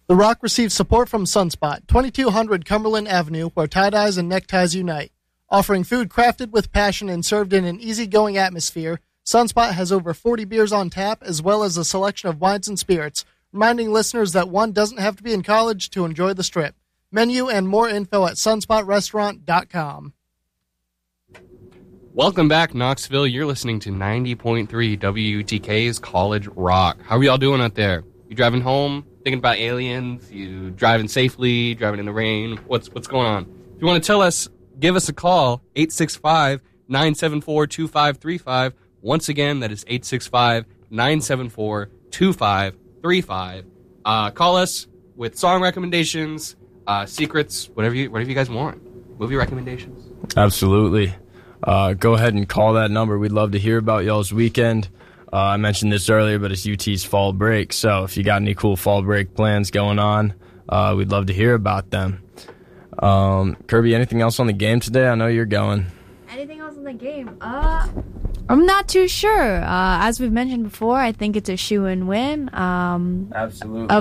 The Rock receives support from Sunspot, 2200 Cumberland Avenue, where tie-dyes and neckties unite. Offering food crafted with passion and served in an easygoing atmosphere, Sunspot has over 40 beers on tap, as well as a selection of wines and spirits, reminding listeners that one doesn't have to be in college to enjoy the Strip. Menu and more info at sunspotrestaurant.com. Welcome back, Knoxville. You're listening to 90.3 WUTK's College Rock. How are y'all doing out there? You driving home, thinking about aliens? You driving safely, driving in the rain? What's going on? If you want to tell us, give us a call, 865-974-2535. Once again, that is 865-974-2535. Call us with song recommendations, secrets, whatever you guys want. Movie recommendations. Absolutely. Go ahead and call that number. We'd love to hear about y'all's weekend. I mentioned this earlier, but it's UT's fall break. So if you got any cool fall break plans going on, we'd love to hear about them. Kirby, anything else on the game today? I know you're going. Anything else on the game? I'm not too sure. As we've mentioned before, I think it's a shoe-in win. Absolutely.